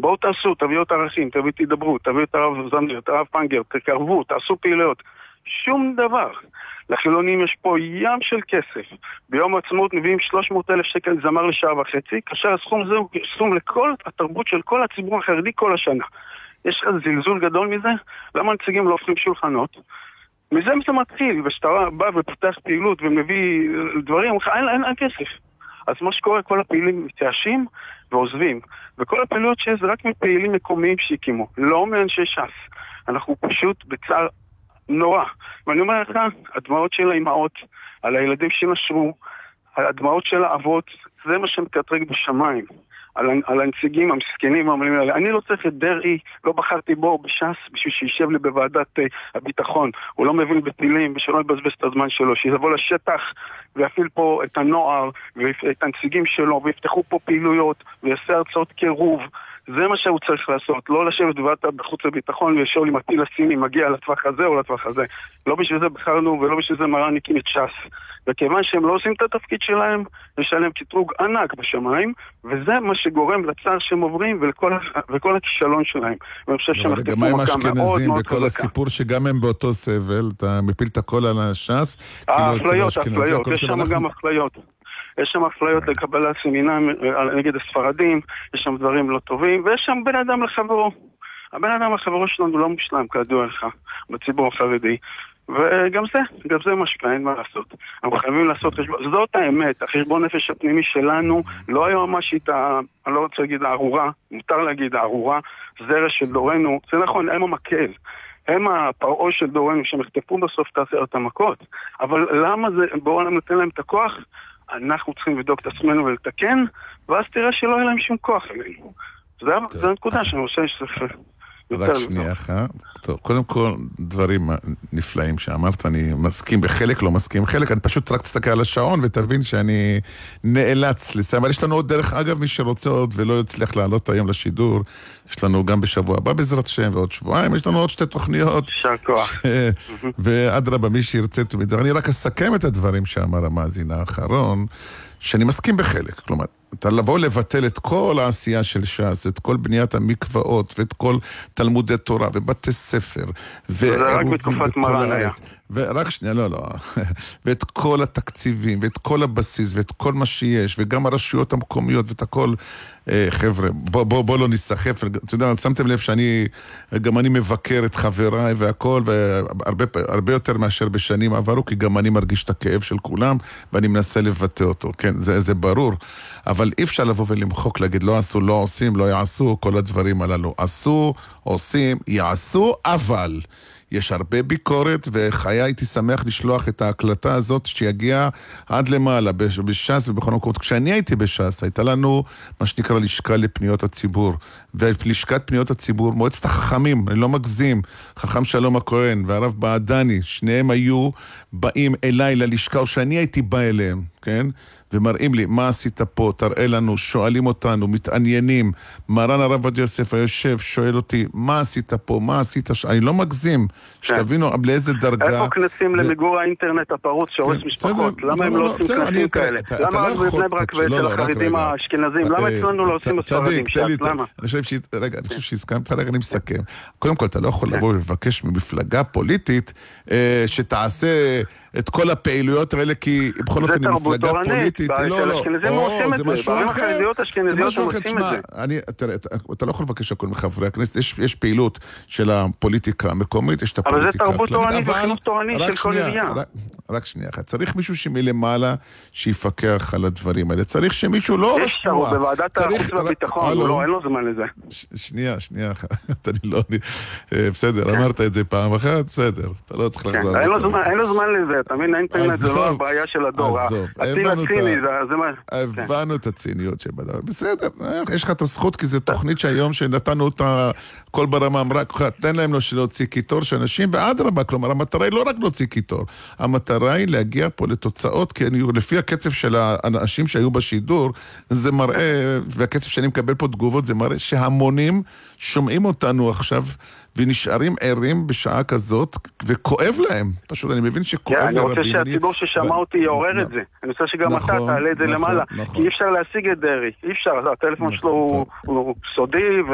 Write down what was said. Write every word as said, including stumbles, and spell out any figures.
בואו תעשו, תביאו את הערכים, תביאו את הידברות, תביאו את הרב זמיר, את הרב פנגר, תקרבו, תעשו פעילויות. שום דבר. לחילונים יש פה ים של כסף. ביום העצמאות מביאים שלוש מאות אלף שקל זמר לשעה וחצי, כאשר הסכום זה הוא סכום לכל התרבות של כל הציבור החרדי כל השנה. יש לך זלזול גדול מזה? למה הנציגים לא הופכים שולחנות? מזה זה מתחיל, ושאתה בא ופותח פעילות ומביא דברים, אין, אין, אין כסף. אז מה שקורה, כל הפעילים מתייאשים ועוזבים. וכל הפעילויות שיש זה רק מפעילים מקומיים שהקימו, לא מאנשי ש"ס. אנחנו פשוט בצער נורא. ואני אומר לך, הדמעות של האימהות, על הילדים שנשרו, הדמעות של האבות, זה מה שמקטרג בשמיים. על, על הנציגים המסכנים והמלאים האלה. אני לא צריך את דרעי, לא בחרתי בו בש"ס בשביל שישב לי בוועדת uh, הביטחון. הוא לא מבין בטילים ושלא יבזבז את הזמן שלו, שיבוא לשטח ויפעיל פה את הנוער ואת הנציגים שלו ויפתחו פה פעילויות ויעשה הרצאות קירוב. זה מה שהוא צריך לעשות, לא לשבת בוועדת בחוץ לביטחון ולשאול אם הטיל הסיני מגיע לטווח הזה או לטווח הזה. לא בשביל זה בחרנו ולא בשביל זה מרן הקים את ש"ס. וכיוון שהם לא עושים את התפקיד שלהם, יש עליהם קטרוג ענק בשמיים, וזה מה שגורם לצער שהם עוברים ולכל, וכל הכישלון שלהם. ואני חושב שהם גם הם אשכנזים בכל הסיפור שגם הם באותו סבל, אתה מפיל את הכל על הש"ס. האפליות, האפליות, יש שם גם אפליות. יש שם אפליות לקבלת סמינה נגד הספרדים, יש שם דברים לא טובים, ויש שם בן אדם לחברו. הבן אדם לחברו שלנו לא מושלם, כידוע לך, בציבור החרדי. וגם זה, גם זה משפיע, אין מה לעשות. אנחנו חייבים לעשות חשבון, זאת האמת, החשבון נפש הפנימי שלנו, לא היה משית, אני לא רוצה להגיד הארורה, מותר להגיד הארורה, זרע של דורנו, זה נכון, הם המקל. הם הפרעו של דורנו שמחטפו בסוף את עשרת המכות, אבל למה זה, בעולם נותן להם את הכוח? אנחנו צריכים לבדוק את עצמנו ולתקן, ואז תראה שלא יהיה להם שום כוח אלינו. זו הנקודה שאני רוצה שצריך... רק שנייה אחת. טוב, קודם כל, דברים נפלאים שאמרת, אני מסכים בחלק, לא מסכים חלק, אני פשוט רק תסתכל על השעון ותבין שאני נאלץ לסיים. אבל יש לנו עוד דרך, אגב, מי שרוצה עוד ולא יצליח לעלות היום לשידור, יש לנו גם בשבוע הבא בעזרת השם ועוד שבועיים, יש לנו עוד שתי תוכניות. שכוח. ואדרבה, מי שירצה תמיד. אני רק אסכם את הדברים שאמר המאזין האחרון, שאני מסכים בחלק, כלומר, אתה לבוא לבטל את כל העשייה של ש"ס, את כל בניית המקוואות, ואת כל תלמודי תורה, ובתי ספר, זה רק בתקופת מרן היה. ורק שנייה, לא, לא. ואת כל התקציבים, ואת כל הבסיס, ואת כל מה שיש, וגם הרשויות המקומיות, ואת הכל, אה, חבר'ה, בוא, בוא, בוא לא נסחף. אתה יודע, שמתם לב שאני, גם אני מבקר את חבריי והכל, והרבה, הרבה יותר מאשר בשנים עברו, כי גם אני מרגיש את הכאב של כולם, ואני מנסה לבטא אותו. כן, זה, זה ברור. אבל אי אפשר לבוא ולמחוק, להגיד, לא עשו, לא עושים, לא יעשו, כל הדברים הללו. עשו, עושים, יעשו, אבל... יש הרבה ביקורת, וחיי הייתי שמח לשלוח את ההקלטה הזאת שיגיע עד למעלה בש"ס ובכל מקומות. כשאני הייתי בש"ס, הייתה לנו מה שנקרא לשכה לפניות הציבור, ולשכת פניות הציבור, מועצת החכמים, אני לא מגזים, חכם שלום הכהן והרב בעדני, שניהם היו באים אליי ללשכה, או שאני הייתי בא אליהם, כן? ומראים לי, מה עשית פה, תראה לנו, שואלים אותנו, מתעניינים, מרן הרב עובדיה יוסף היושב, שואל אותי, מה עשית פה, מה עשית, ש... אני לא מגזים, שתבינו לאיזה דרגה... איפה כנסים למיגור האינטרנט הפרוץ שהורס משפחות? למה הם לא עושים כנסים כאלה? למה בבני ברק ואצל החרדים האשכנזים? למה אצלנו לא עושים הספרדים ש"ס? למה? רגע, אני חושב שהסכמת, רגע, אני מסכם. קודם כל, אתה לא יכול לבוא ולבקש ממפלגה פוליטית שתעשה את כל הפעילויות האלה, כי בכל אופן היא מפלגה פוליטית. לא, לא, זה משהו אחר. זה משהו אחר, תשמע, אתה לא יכול לבקש הכל מחברי הכנסת, יש פעילות של הפוליטיקה המקומית, יש את הפוליטיקה. אבל זה תרבות תורנית וחינוך תורני של כל עניין. רק שנייה אחת, צריך מישהו שמלמעלה שיפקח על הדברים האלה, צריך שמישהו לא... יש שרו בוועדת החוץ והביטחון, לא, אין לו זמן לזה. שנייה, שנייה אחת, אני לא... בסדר, אמרת את זה פעם אחת, בסדר, אתה לא צריך לחזור. אין לו זמן לזה, אתה מבין, האינטרנט זה לא הבעיה של הדור. הציל הציני, זה מה... הבנו את הציניות שבדבר. בסדר, יש לך את הזכות, כי זו תוכנית שהיום שנתנו אותה, כל ברמה אמרה, תן להם לו להוציא קיטור שאנשים, ואדרבה, כלומר, המטרה היא לא רק להוציא קיטור, המטרה היא להגיע פה לתוצאות, כי אני, לפי הקצב של האנשים שהיו בשידור, זה מראה, והקצב שאני מקבל פה תגובות, זה מראה שהמונים שומעים אותנו עכשיו, ונשארים ערים בשעה כזאת, וכואב להם. פשוט אני מבין שכואב לרבים. אני רוצה שהציבור ששמע אותי יעורר את זה. אני רוצה שגם אתה תעלה את זה למעלה. כי אי אפשר להשיג את דרעי. אי אפשר. הטלפון שלו הוא סודי,